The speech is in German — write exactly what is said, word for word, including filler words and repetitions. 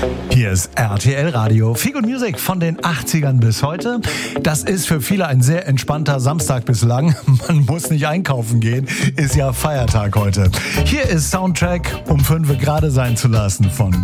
Hier ist R T L Radio. Feel Good Music von den achtzigern bis heute. Das ist für viele ein sehr entspannter Samstag bislang. Man muss nicht einkaufen gehen. Ist ja Feiertag heute. Hier ist Soundtrack, um fünf gerade sein zu lassen von